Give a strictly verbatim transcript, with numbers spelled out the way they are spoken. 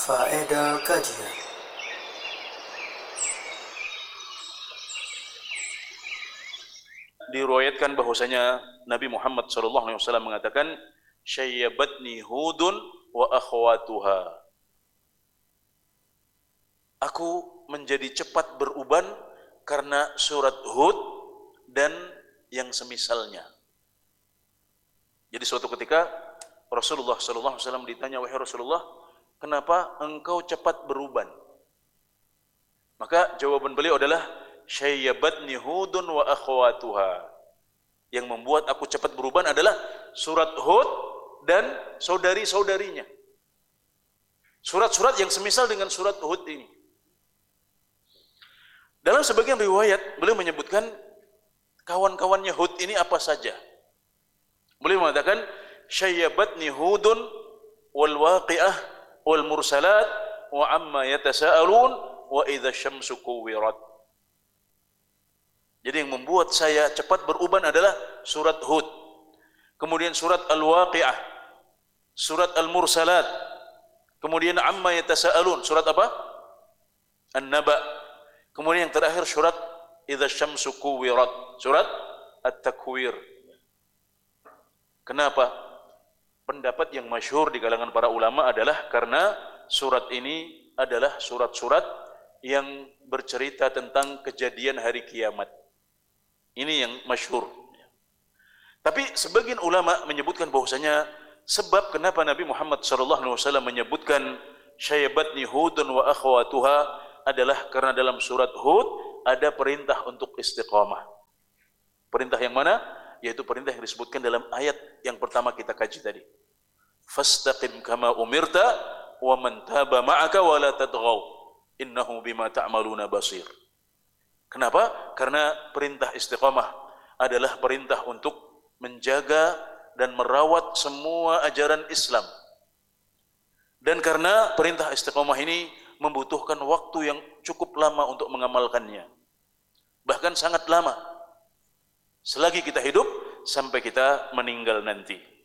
Faedah kajian. Diriwayatkan bahwasanya Nabi Muhammad shallallahu alaihi wasallam mengatakan, "Syayyabatni Hudun wa akhwatuha." Aku menjadi cepat beruban karena surat Hud dan yang semisalnya. Jadi suatu ketika Rasulullah shallallahu alaihi wasallam ditanya, "Wahai Rasulullah, kenapa engkau cepat beruban?" Maka jawaban beliau adalah, "Syayyabatni Hudun wa akhwatuha." Yang membuat aku cepat beruban adalah surat Hud dan saudari-saudarinya. Surat-surat yang semisal dengan surat Hud ini. Dalam sebagian riwayat, beliau menyebutkan kawan-kawannya Hud ini apa saja. Beliau mengatakan, "Syayyabatni Hudun wal waqi'ah wal mursalat wa amma yatasa'alun wa idza syamsu kuwirat." Jadi yang membuat saya cepat beruban adalah surat Hud, kemudian surat Al-Waqi'ah, surat Al-Mursalat, kemudian amma yatasa'alun, surat apa? An-Naba. Kemudian yang terakhir surat idza syamsu kuwirat, surat At-Takwir. Kenapa? Pendapat yang masyhur di kalangan para ulama adalah karena surat ini adalah surat-surat yang bercerita tentang kejadian hari kiamat. Ini yang masyhur. Tapi sebagian ulama menyebutkan bahwasanya sebab kenapa Nabi Muhammad shallallahu alaihi wasallam menyebutkan syayyabatni Hudun wa akhwatuha adalah karena dalam surat Hud ada perintah untuk istiqamah. Perintah yang mana? Yaitu perintah yang disebutkan dalam ayat yang pertama kita kaji tadi. Fastaqim kama umirta wa man taba ma'aka wa la tadghaw innahu bima ta'maluna basir. Kenapa? Karena perintah istiqamah adalah perintah untuk menjaga dan merawat semua ajaran Islam. Dan karena perintah istiqamah ini membutuhkan waktu yang cukup lama untuk mengamalkannya. Bahkan sangat lama. Selagi kita hidup sampai kita meninggal nanti.